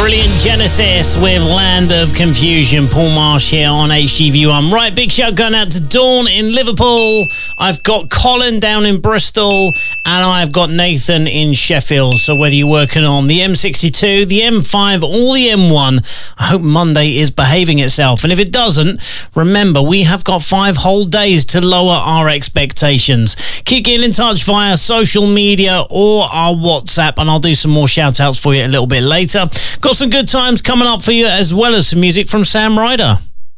Brilliant Genesis with Land of Confusion. Paul Marsh here on HGV1. Right, big shout going out to Dawn in Liverpool. I've got Colin down in Bristol, and I've got Nathan in Sheffield. So whether you're working on the M62, the M5 or the M1, I hope Monday is behaving itself. And if it doesn't, remember, we have got 5 whole days to lower our expectations. Keep getting in touch via social media or our WhatsApp, and I'll do some more shout outs for you a little bit later. Got some good times coming up for you, as well as some music from Sam Ryder.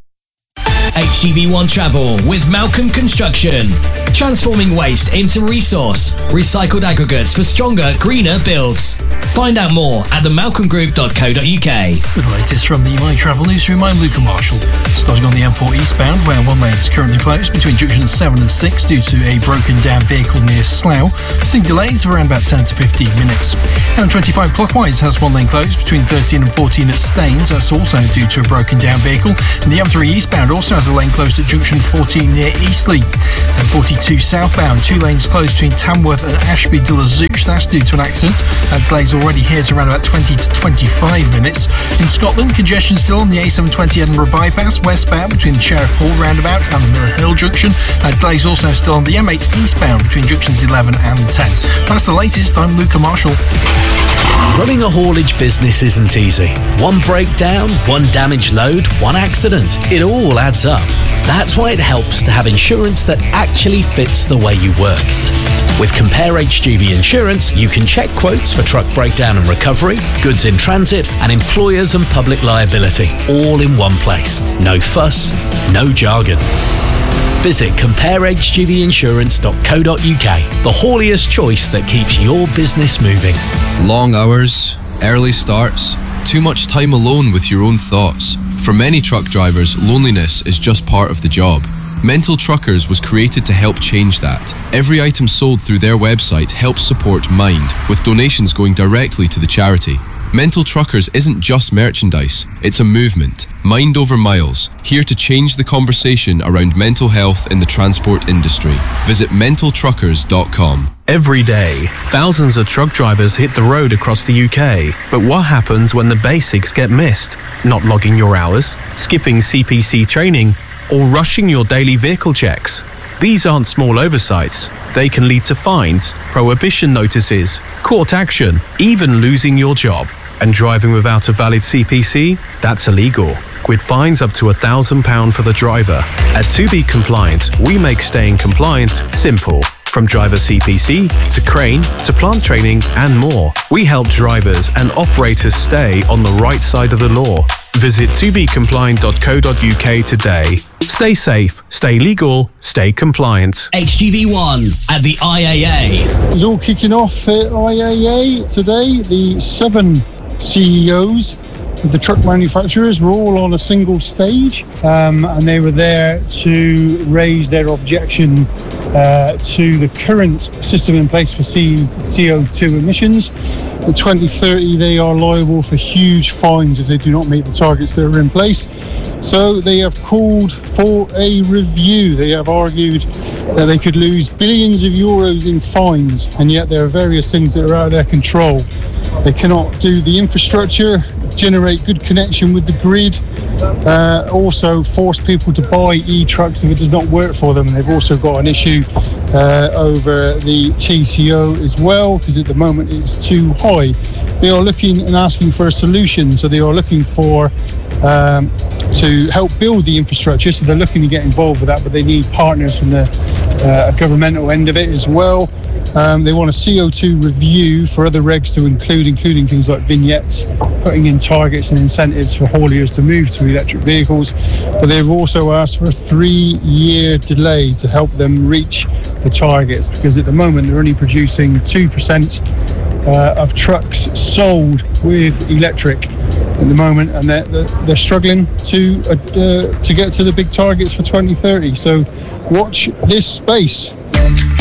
HGV1 Travel with Malcolm Construction. Transforming waste into resource. Recycled aggregates for stronger, greener builds. Find out more at themalcolmgroup.co.uk. With the latest from the My Travel newsroom, I'm Luca Marshall. Starting on the M4 eastbound, where one lane is currently closed between junctions 7 and 6 due to a broken down vehicle near Slough. Seeing delays of around about 10 to 15 minutes. M25 clockwise has one lane closed between 13 and 14 at Staines. That's also due to a broken down vehicle. And the M3 eastbound also has a lane closed at junction 14 near Eastleigh. And 42 southbound, 2 lanes closed between Tamworth and Ashby de la Zouch. That's due to an accident. Delays already here to around about 20 to 25 minutes. In Scotland, congestion still on the A720 Edinburgh bypass westbound between the Sheriff Hall roundabout and the Miller Hill junction. Delays also still on the M8 eastbound between junctions 11 and 10. That's the latest. I'm Luca Marshall. Running a haulage business isn't easy. One breakdown, one damaged load, one accident. It all adds up. That's why it helps to have insurance that actually fits the way you work. With Compare HGV Insurance, you can check quotes for truck breakdown and recovery, goods in transit, and employers and public liability, all in one place. No fuss, no jargon. Visit comparehgvinsurance.co.uk, the hauliest choice that keeps your business moving. Long hours, early starts, too much time alone with your own thoughts. For many truck drivers, loneliness is just part of the job. Mental Truckers was created to help change that. Every item sold through their website helps support Mind, with donations going directly to the charity. Mental Truckers isn't just merchandise, it's a movement. Mind over miles, here to change the conversation around mental health in the transport industry. Visit mentaltruckers.com. Every day, thousands of truck drivers hit the road across the UK. But what happens when the basics get missed? Not logging your hours, skipping CPC training, or rushing your daily vehicle checks? These aren't small oversights. They can lead to fines, prohibition notices, court action, even losing your job. And driving without a valid CPC? That's illegal, with fines up to £1,000 for the driver. At To Be Compliant, we make staying compliant simple. From driver CPC, to crane, to plant training, and more. We help drivers and operators stay on the right side of the law. Visit tobecompliant.co.uk today. Stay safe, stay legal, stay compliant. HGV1 at the IAA. It's all kicking off at IAA today. The 7 CEOs of the truck manufacturers were all on a single stage, and they were there to raise their objection to the current system in place for CO2 emissions. In 2030, they are liable for huge fines if they do not meet the targets that are in place. So they have called for a review. They have argued that they could lose billions of euros in fines, and yet there are various things that are out of their control. They cannot do the infrastructure, generate good connection with the grid, also force people to buy e-trucks if it does not work for them. And they've also got an issue over the TCO as well, because at the moment it's too high. They are looking and asking for a solution. So they are looking for to help build the infrastructure. So they're looking to get involved with that, but they need partners from the governmental end of it as well. They want a CO2 review for other regs to including things like vignettes, putting in targets and incentives for hauliers to move to electric vehicles. But they've also asked for a 3-year delay to help them reach the targets, because at the moment they're only producing 2% of trucks sold with electric at the moment, and they're struggling to get to the big targets for 2030. So watch this space.